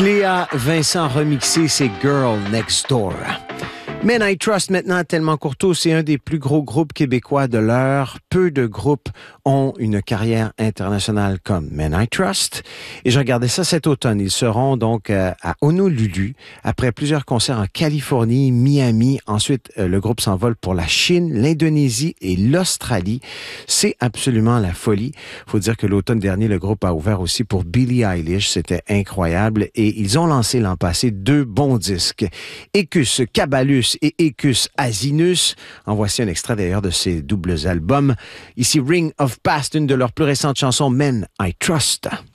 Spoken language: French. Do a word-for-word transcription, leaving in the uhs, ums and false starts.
Cléa Vincent remixé, c'est Girl Next Door. Men I Trust maintenant, tellement Courteau, c'est un des plus gros groupes québécois de l'heure. Peu de groupes ont une carrière internationale comme Men I Trust. Et je regardais ça cet automne. Ils seront donc euh, à Honolulu après plusieurs concerts en Californie, Miami. Ensuite, euh, le groupe s'envole pour la Chine, l'Indonésie et l'Australie. C'est absolument la folie. Faut dire que l'automne dernier, le groupe a ouvert aussi pour Billie Eilish. C'était incroyable. Et ils ont lancé l'an passé deux bons disques. Ecus Cabalus et Ecus Asinus. En voici un extrait d'ailleurs de ces doubles albums. Ici Ring of Past, une de leurs plus récentes chansons, Men I Trust.